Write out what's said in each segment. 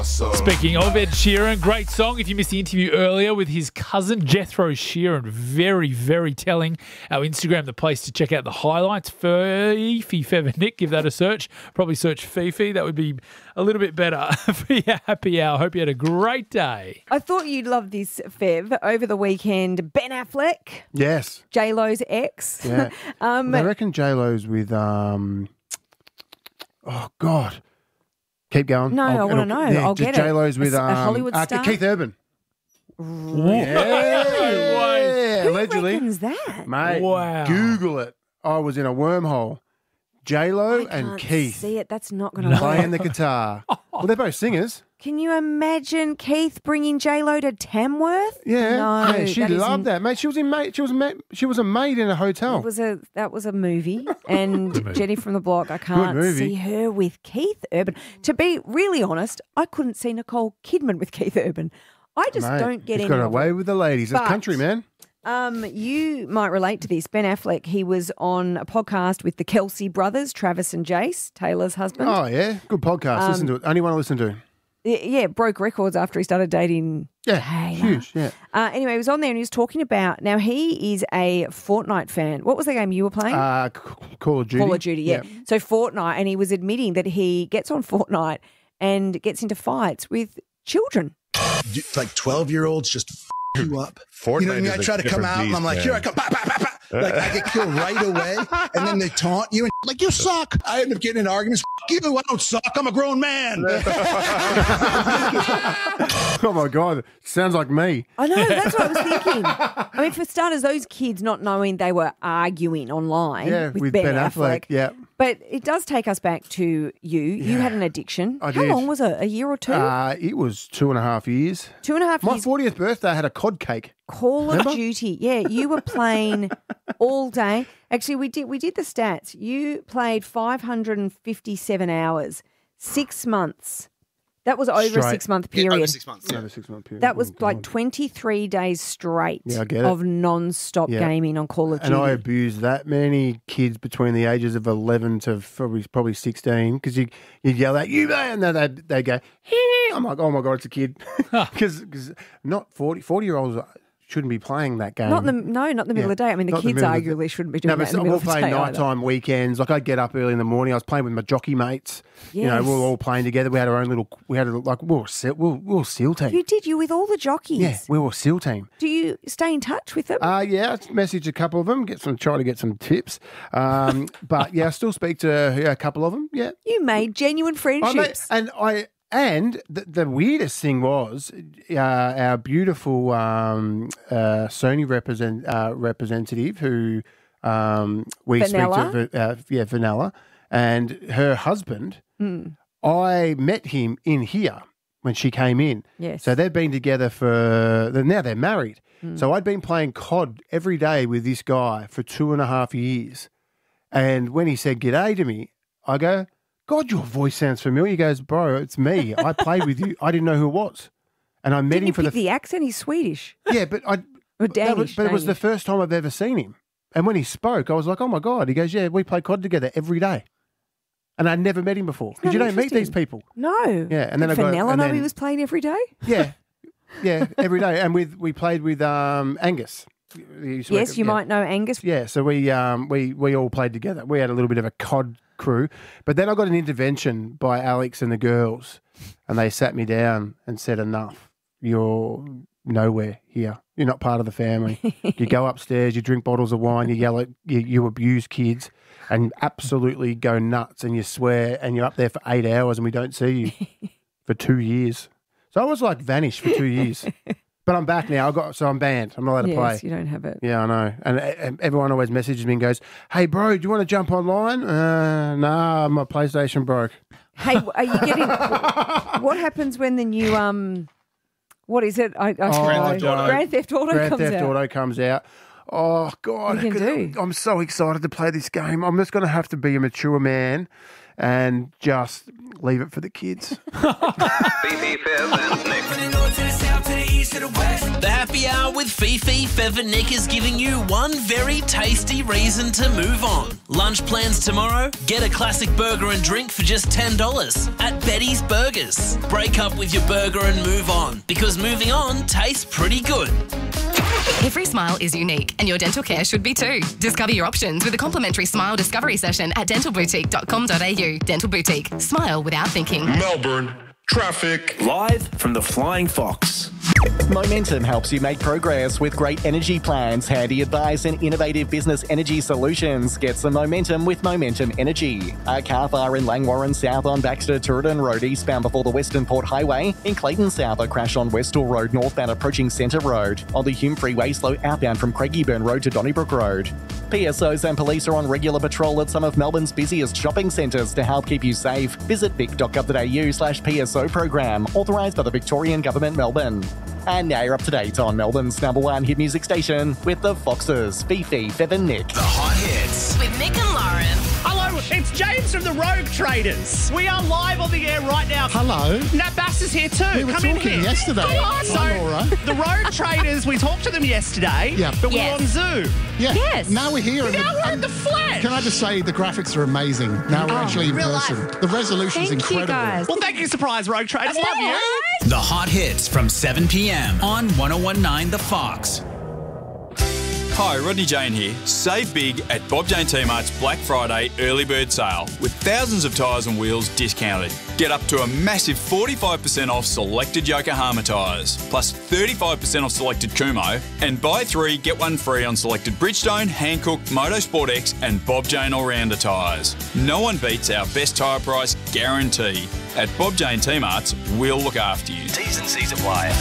Speaking of Ed Sheeran, great song. If you missed the interview earlier with his cousin Jethro Sheeran, very, very telling. Our Instagram, the place to check out the highlights. Fifi Fev, give that a search. Probably search Fifi. That would be a little bit better for your happy hour. Hope you had a great day. I thought you'd love this, Fev. Over the weekend, Ben Affleck. Yes. J-Lo's ex. Yeah. I reckon J-Lo's with, oh, God. Keep going. No, I want to know. Yeah, I'll get it. J-Lo's with a Hollywood star. Keith Urban. Yeah. Allegedly. Who reckons that? Mate, Wow. Google it. I was in a wormhole. J-Lo I and can't Keith see it. That's not going to work. playing the guitar. Well, they're both singers. Can you imagine Keith bringing J-Lo to Tamworth? Yeah. No. Mate, she loved that. Mate, she was a maid in a hotel. That was a movie. And Jenny from the Block, I can't movie. see her with Keith Urban. To be really honest, I couldn't see Nicole Kidman with Keith Urban. I just Mate, don't get he's any got of away it. with the ladies. It's But- country, man. You might relate to this. Ben Affleck, he was on a podcast with the Kelsey brothers, Travis and Jace, Taylor's husband. Oh, yeah. Good podcast. Listen to it. Only one to listen to. Yeah, broke records after he started dating Yeah, Taylor. huge, yeah. Anyway, he was on there and he was talking about, now he is a Fortnite fan. What was the game you were playing? Call of Duty. Call of Duty, yeah. So Fortnite, and he was admitting that he gets on Fortnite and gets into fights with children. Like 12-year-olds just you up. Fortnite You know what I mean? I is a try to come different out and I'm like, beast, here I man. come. Bah, bah, bah, bah. Like I get killed right away, and then they taunt you and like you suck. I end up getting in arguments. You, I don't suck. I'm a grown man. Oh, my God. Sounds like me. I know, that's what I was thinking. I mean, for starters, those kids not knowing they were arguing online with Ben Affleck. Yeah. But it does take us back to you. You had an addiction. I How did. long was it? A year or two? It was 2.5 years. 2.5 My years. 40th birthday, I had a cod cake. Call Remember? of Duty. Yeah, you were playing all day. Actually, we did the stats. You played 557 hours, 6 months. That was over a Straight. 6 month period. Over 6 months. Another 6 month period. That was Oh, like God. 23 days straight Yeah, I get it. of non-stop Yeah. gaming on Call of And Duty. I abused that many kids between the ages of 11 to probably 16 because you yell out, you man, and then they go, hee. I'm like, oh my God, it's a kid. Because not 40-year-olds shouldn't be playing that game. not in the middle of the day. I mean, the Not in kids middle of the- arguably shouldn't be doing No, that but in the middle we'll of the play day either. nighttime weekends. Like I'd get up early in the morning. I was playing with my jockey mates. You know, Yes. we were all playing together. We had our own little. We had we were a SEAL team. You did, you with all the jockeys. Yeah, we were a SEAL team. Do you stay in touch with them? Yeah, I messaged a couple of them, try to get some tips. But yeah, I still speak to a couple of them. Yeah, You made genuine friendships. And the weirdest thing was our beautiful Sony representative who we Vanilla? speak to, Vanilla, and her husband. I met him in here when she came in. Yes. So they've been together now they're married. So I'd been playing COD every day with this guy for 2.5 years. And when he said g'day to me, I go, God, your voice sounds familiar. He goes, bro, it's me. I played with you. I didn't know who it was. And I met Didn't him you for pick the accent? He's Swedish. Yeah, but Or Danish. it was the Danish. first time I've ever seen him. And when he spoke, I was like, oh my God. He goes, yeah, we play COD together every day. And I'd never met him before. Because you don't meet these people. No. Yeah, and then Did I got- Vanilla and know then- he was playing every day? Yeah. Yeah, every day. And we played with Angus. Yes, you might know Angus. Yeah, so we all played together. We had a little bit of a COD crew. But then I got an intervention by Alex and the girls, and they sat me down and said, enough. You're nowhere here. You're not part of the family. You go upstairs, you drink bottles of wine, you yell at, you abuse kids and absolutely go nuts and you swear and you're up there for 8 hours and we don't see you for 2 years. So I was like vanished for 2 years. But I'm back now. So I'm banned. I'm not allowed to play. Yes, you don't have it. Yeah, I know. And everyone always messages me and goes, hey, bro, do you want to jump online? Nah, my PlayStation broke. Hey, are you getting... what happens when the new... what is it? Grand Theft Auto. Grand Theft Auto Grand comes Theft out. Auto comes out. Oh, God. What you can do? I'm so excited to play this game. I'm just going to have to be a mature man and just leave it for the kids. The Happy Happy Hour with Fifi Feather Nick is giving you one very tasty reason to move on. Lunch plans tomorrow? Get a classic burger and drink for just $10 at Betty's Burgers. Break up with your burger and move on, because moving on tastes pretty good. Every smile is unique, and your dental care should be too. Discover your options with a complimentary smile discovery session at dentalboutique.com.au. Dental Boutique. Smile without thinking. Melbourne. Traffic. Live from the Flying Fox. Momentum helps you make progress with great energy plans, handy advice and innovative business energy solutions. Get some momentum with Momentum Energy. A car fire in Langwarrin South on Baxter Turretin Road eastbound before the Western Port Highway. In Clayton South, a crash on Westall Road northbound approaching Centre Road. On the Hume Freeway, slow outbound from Craigieburn Road to Donnybrook Road. PSOs and police are on regular patrol at some of Melbourne's busiest shopping centres to help keep you safe. Visit vic.gov.au/PSO program, authorised by the Victorian Government, Melbourne. And now you're up to date on Melbourne's #1 hit music station with the Foxes, Fifi, Feather Nick. The Hot Hits. With Nick and Lauren. Hello, it's James from the Rogue Traders. We are live on the air right now. Hello. Nat Bass is here too. We were Come in talking here. yesterday. Hi, Laura. the Rogue Traders, we talked to them yesterday, Yeah. but Yes. we're on Zoom. Yeah. Yes. Now we're here. Now we're in the flesh. Can I just say the graphics are amazing. Now we're actually in real person. life. The resolution's Thank you, incredible. guys. Well, thank you, surprise Rogue Traders. Love you. The Hot Hits from 7 p.m. on 101.9 The Fox. Hi, Rodney Jane here. Save big at Bob Jane T-Mart's Black Friday early bird sale with thousands of tyres and wheels discounted. Get up to a massive 45% off selected Yokohama tyres, plus 35% off selected Kumho, and buy 3, get 1 free on selected Bridgestone, Hankook, Motorsport X and Bob Jane All-Rounder tyres. No one beats our best tyre price guarantee. At Bob Jane T-Mart's, we'll look after you. T's and C's apply.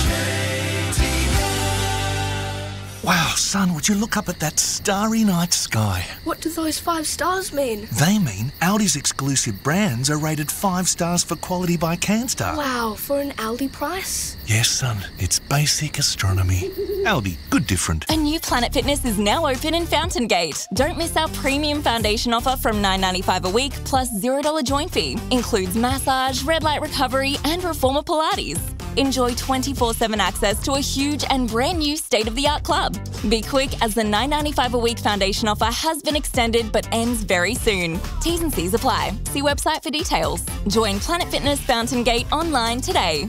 Wow, son, would you look up at that starry night sky? What do those 5 stars mean? They mean Audi's exclusive brands are rated 5 stars for quality by CanStar. Wow, for an Aldi price? Yes, son, it's basic astronomy. Audi, good different. A new Planet Fitness is now open in Fountain Gate. Don't miss our premium foundation offer from $9.95 a week plus $0 joint fee. Includes massage, red light recovery and reformer Pilates. Enjoy 24/7 access to a huge and brand new state-of-the-art club. Be quick as the $9.95 a week foundation offer has been extended but ends very soon. T's and C's apply. See website for details. Join Planet Fitness Fountain Gate online today.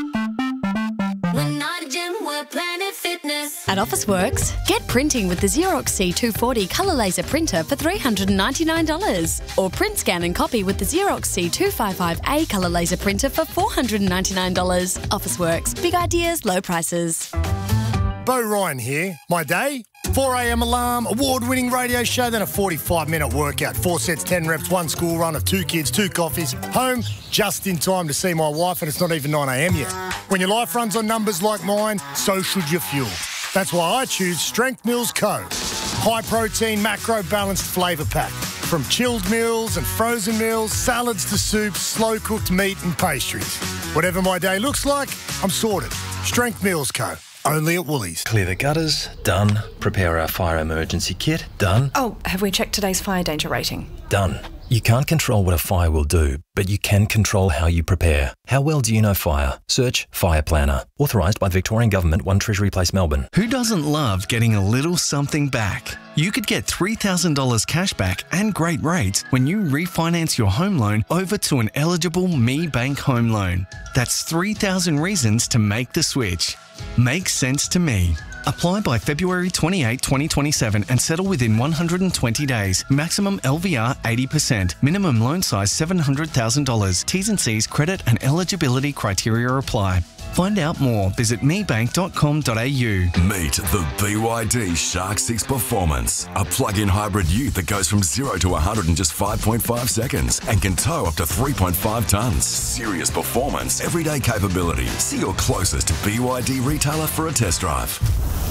We're not a gym, we're Planet Fitness. At Officeworks, get printing with the Xerox C240 colour laser printer for $399. Or print, scan and copy with the Xerox C255A colour laser printer for $499. Officeworks, big ideas, low prices. Bo Ryan here. My day? 4 a.m. alarm, award-winning radio show, then a 45-minute workout. 4 sets, 10 reps, 1 school run of 2 kids, 2 coffees. Home just in time to see my wife, and it's not even 9 a.m. yet. When your life runs on numbers like mine, so should your fuel. That's why I choose Strength Mills Co. High-protein, macro-balanced flavour pack. From chilled meals and frozen meals, salads to soups, slow-cooked meat and pastries. Whatever my day looks like, I'm sorted. Strength Mills Co. Only at Woolies. Clear the gutters, done. Prepare our fire emergency kit, done. Oh, have we checked today's fire danger rating? Done. You can't control what a fire will do, but you can control how you prepare. How well do you know fire? Search Fire Planner. Authorised by the Victorian Government, 1 Treasury Place, Melbourne. Who doesn't love getting a little something back? You could get $3,000 cash back and great rates when you refinance your home loan over to an eligible Me Bank home loan. That's 3,000 reasons to make the switch. Makes sense to me. Apply by February 28, 2027 and settle within 120 days. Maximum LVR 80%. Minimum loan size $700,000. T's and C's credit and eligibility criteria apply. Find out more. Visit mebank.com.au. Meet the BYD Shark 6 Performance, a plug-in hybrid ute that goes from 0 to 100 in just 5.5 seconds and can tow up to 3.5 tons. Serious performance, everyday capability. See your closest BYD retailer for a test drive.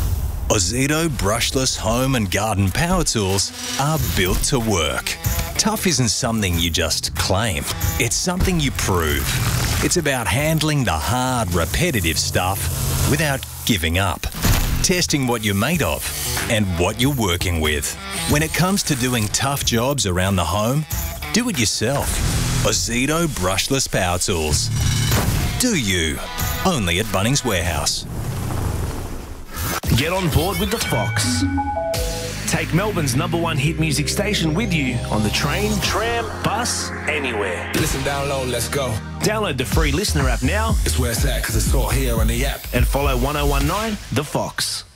Ozito brushless home and garden power tools are built to work. Tough isn't something you just claim. It's something you prove. It's about handling the hard, repetitive stuff without giving up. Testing what you're made of and what you're working with. When it comes to doing tough jobs around the home, do it yourself. Ozito brushless power tools. Do you. Only at Bunnings Warehouse. Get on board with the Fox. Take Melbourne's #1 hit music station with you on the train, tram, bus, anywhere. Listen, download, let's go. Download the free Listener app now. It's where it's at, because it's all here on the app. And follow 1019 The Fox.